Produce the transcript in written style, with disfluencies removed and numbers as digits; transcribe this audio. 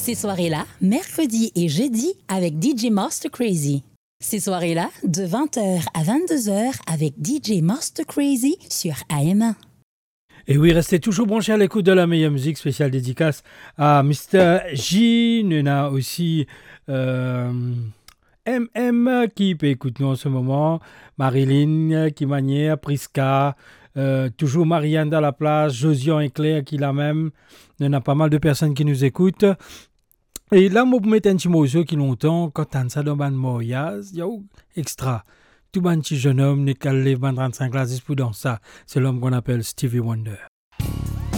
Ces soirées-là, mercredi et jeudi avec DJ Master Crazy. Ces soirées-là, de 20h à 22h avec DJ Master Crazy sur AMA. Et oui, restez toujours branchés à l'écoute de la meilleure musique, spéciale dédicace à Mr. J. On a aussi MM qui peut écouter nous en ce moment, Marilyn qui manière, Priska, toujours Marianne dans la place, Josian et Claire qui la même. Il y en a pas mal de personnes qui nous écoutent. Et là, moi, pour mettre un petit morceau qui longtemps, quand on ça dans ban mariage, il y a extra. Tout ban petit jeune homme, n'est qu'à lever 35 là, pour dans ça. C'est l'homme qu'on appelle Stevie Wonder.